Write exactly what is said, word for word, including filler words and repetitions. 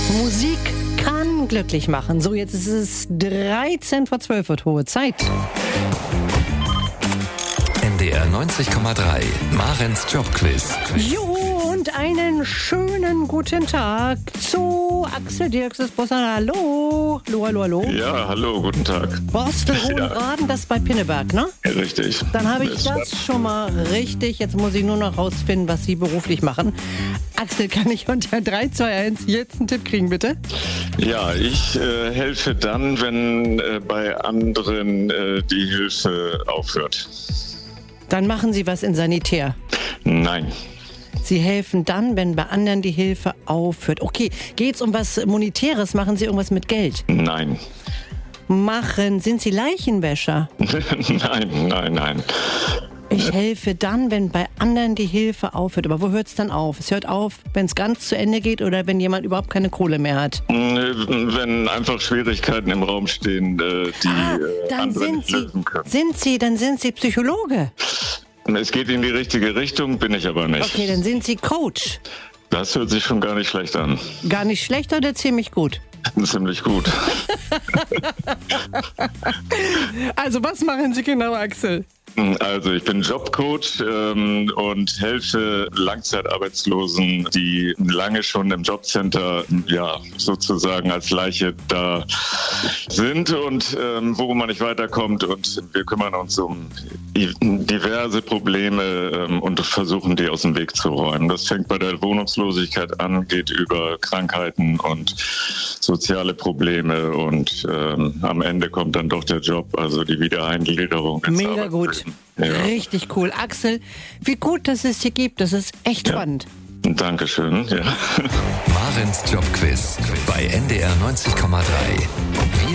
Musik kann glücklich machen. So, jetzt ist es dreizehn vor zwölf, wird hohe Zeit. N D R neunzig Komma drei, Marens Jobquiz. Jo, und einen schönen guten Tag zu Axel Dirks' Bossern. Hallo. Hallo, hallo, hallo. Ja, hallo, guten Tag. Borstel-Hohenraden, ja. Das ist bei Pinneberg, ne? Ja, richtig. Dann habe ich das schon mal richtig. Jetzt muss ich nur noch rausfinden, was Sie beruflich machen. Axel, kann ich unter drei zwei eins jetzt einen Tipp kriegen, bitte? Ja, ich äh, helfe dann, wenn äh, bei anderen äh, die Hilfe aufhört. Dann machen Sie was in Sanitär. Nein. Sie helfen dann, wenn bei anderen die Hilfe aufhört. Okay, geht's um was Monetäres? Machen Sie irgendwas mit Geld? Nein. Machen, sind Sie Leichenwäscher? Nein, nein, nein. Ich helfe dann, wenn bei anderen die Hilfe aufhört. Aber wo hört es dann auf? Es hört auf, wenn es ganz zu Ende geht oder wenn jemand überhaupt keine Kohle mehr hat? Wenn einfach Schwierigkeiten im Raum stehen, die ah, dann andere sind nicht Sie, lösen können. Sind Sie, dann sind Sie Psychologe. Es geht in die richtige Richtung, bin ich aber nicht. Okay, dann sind Sie Coach. Das hört sich schon gar nicht schlecht an. Gar nicht schlecht oder ziemlich gut? Ziemlich gut. Also, was machen Sie genau, Axel? Also ich bin Jobcoach ähm, und helfe Langzeitarbeitslosen, die lange schon im Jobcenter ja sozusagen als Leiche da sind und ähm, wo man nicht weiterkommt. Und wir kümmern uns um diverse Probleme ähm, und versuchen, die aus dem Weg zu räumen. Das fängt bei der Wohnungslosigkeit an, geht über Krankheiten und soziale Probleme und ähm, am Ende kommt dann doch der Job, also die Wiedereingliederung. Mega gut. Ja. Richtig cool. Axel, wie gut, dass es hier gibt. Das ist echt ja. spannend. Dankeschön. Ja. Marens Jobquiz bei N D R neunzig Komma drei.